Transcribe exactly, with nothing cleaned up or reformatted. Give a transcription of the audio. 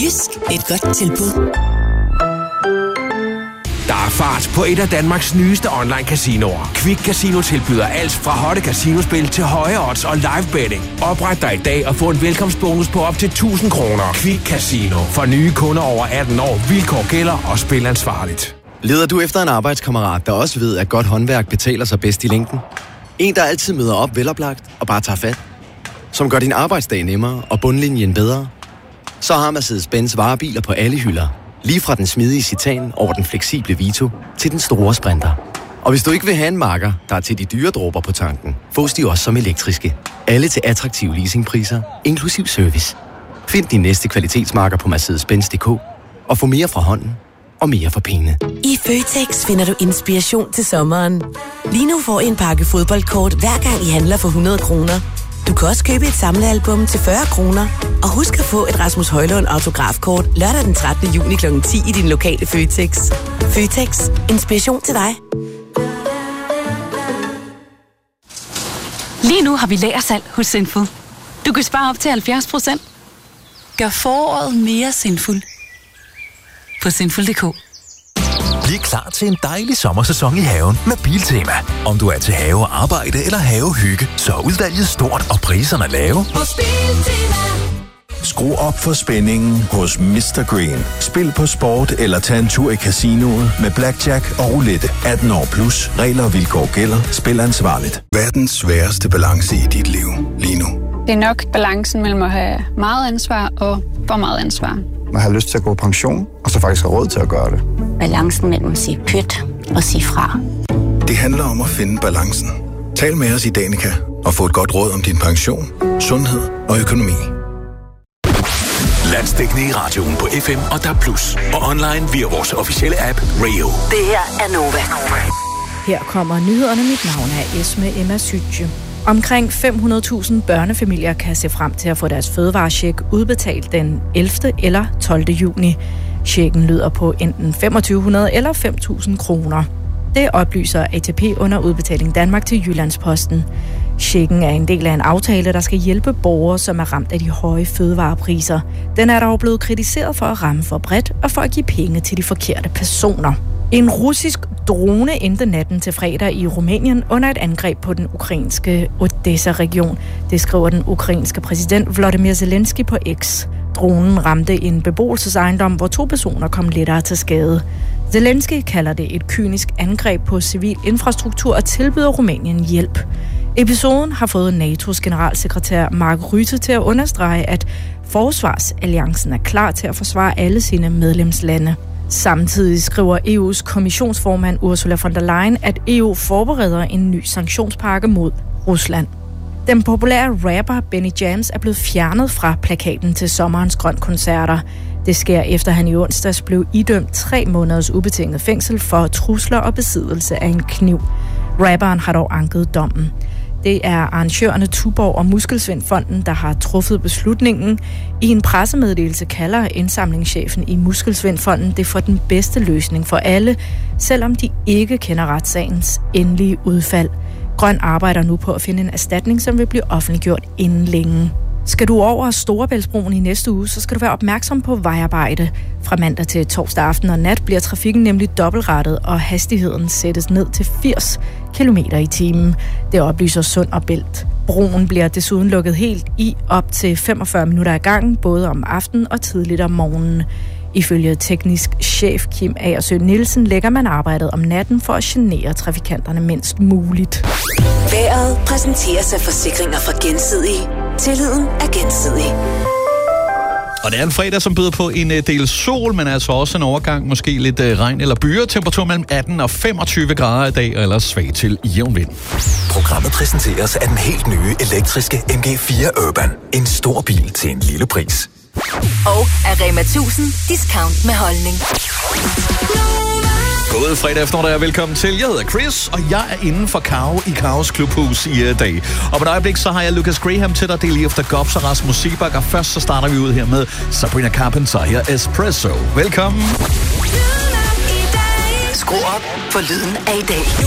Jysk. Et godt tilbud. Der er fart på et af Danmarks nyeste online-casinoer. Quick Casino tilbyder alt fra hotte casinospil til høje odds og live betting. Opret dig i dag og få en velkomstbonus på op til tusind kroner. Quick Casino. For nye kunder over atten år. Vilkår gælder og spil ansvarligt. Leder du efter en arbejdskammerat, der også ved, at godt håndværk betaler sig bedst i længden? En, der altid møder op veloplagt og bare tager fat? Som gør din arbejdsdag nemmere og bundlinjen bedre? Så har Mercedes-Benz varebiler på alle hylder. Lige fra den smidige Citan over den fleksible Vito til den store Sprinter. Og hvis du ikke vil have en makker, der er til de dyre dråber på tanken, fås de også som elektriske. Alle til attraktive leasingpriser, inklusiv service. Find din næste kvalitetsmarker på Mercedes Benz punktum d k og få mere fra hånden og mere for pengene. I Føtex finder du inspiration til sommeren. Lige nu får I en pakke fodboldkort, hver gang I handler for hundrede kroner. Du kan også købe et samlealbum til fyrre kroner. Og husk at få et Rasmus Højlund autografkort lørdag den trettende juni klokken ti i din lokale Føtex. Føtex. Inspiration til dig. Lige nu har vi lagersalg hos Sinful. Du kan spare op til halvfjerds procent. Gør foråret mere sinful på sinful punktum d k. Bliv klar til en dejlig sommersæson i haven med Biltema. Om du er til have og arbejde eller havehygge, så er udvalget stort og priserne lave. Hos Biltema. Skru op for spændingen hos mister Green. Spil på sport eller tag en tur i casinoet med blackjack og roulette. atten år plus. Regler og vilkår gælder. Spil ansvarligt. Verdens sværeste balance i dit liv lige nu. Det er nok balancen mellem at have meget ansvar og for meget ansvar. Man har lyst til at gå på pension, og så faktisk har råd til at gøre det. Balancen mellem at sige pyt og sige fra. Det handler om at finde balancen. Tal med os i Danica og få et godt råd om din pension, sundhed og økonomi. Landsdækkende i radioen på F M og D A B plus, og online via vores officielle app Radio. Det her er Nova. Her kommer nyhederne. Mit navn er Esme Emma Sytje. Omkring fem hundrede tusind børnefamilier kan se frem til at få deres fødevarecheck udbetalt den ellevte eller tolvte juni. Checken lyder på enten to tusind fem hundrede eller fem tusind kroner. Det oplyser A T P under Udbetaling Danmark til Jyllandsposten. Checken er en del af en aftale, der skal hjælpe borgere, som er ramt af de høje fødevarepriser. Den er dog blevet kritiseret for at ramme for bredt og for at give penge til de forkerte personer. En russisk drone endte natten til fredag i Rumænien under et angreb på den ukrainske Odessa-region. Det skriver den ukrainske præsident Volodymyr Zelensky på X. Dronen ramte en beboelsesejendom, hvor to personer kom lettere til skade. Zelensky kalder det et kynisk angreb på civil infrastruktur og tilbyder Rumænien hjælp. Episoden har fået N A T O's generalsekretær Mark Rutte til at understrege, at Forsvarsalliancen er klar til at forsvare alle sine medlemslande. Samtidig skriver E U's kommissionsformand Ursula von der Leyen, at E U forbereder en ny sanktionspakke mod Rusland. Den populære rapper Benny James er blevet fjernet fra plakaten til sommerens grønkoncerter. Det sker efter han i onsdags blev idømt tre måneders ubetinget fængsel for trusler og besiddelse af en kniv. Rapperen har dog anket dommen. Det er arrangørerne Tuborg og Muskelsvindfonden, der har truffet beslutningen. I en pressemeddelelse kalder indsamlingschefen i Muskelsvindfonden det for den bedste løsning for alle, selvom de ikke kender retssagens endelige udfald. Grøn arbejder nu på at finde en erstatning, som vil blive offentliggjort inden længe. Skal du over Storebæltsbroen i næste uge, så skal du være opmærksom på vejarbejde. Fra mandag til torsdag aften og nat bliver trafikken nemlig dobbeltrettet, og hastigheden sættes ned til firs kilometer i timen. Det oplyser Sund og Bælt. Broen bliver desuden lukket helt i op til femogfyrre minutter ad gangen, både om aftenen og tidligt om morgenen. Ifølge teknisk chef Kim Agersø Nielsen lægger man arbejdet om natten for at genere trafikanterne mindst muligt. Vejret præsenteres af forsikringer fra Gensidige. Tilliden er gensidig. Og det er en fredag, som byder på en del sol, men altså også en overgang, måske lidt regn eller byer. Temperatur mellem atten og femogtyve grader i dag, og ellers svag til jævn vind. Programmet præsenteres af den helt nye elektriske M G fire Urban. En stor bil til en lille pris. Og af Rema tusind discount med holdning. God fredag eftermiddag og velkommen til. Jeg hedder Chris, og jeg er inden for Kao i Kaos Klubhus i uh, dag. Og på et øjeblik, så har jeg Lucas Graham til dig, Daily After Gops og Rasmus Seebach. Og først så starter vi ud her med Sabrina Carpenter her Espresso. Velkommen. Skru op for lyden af i dag.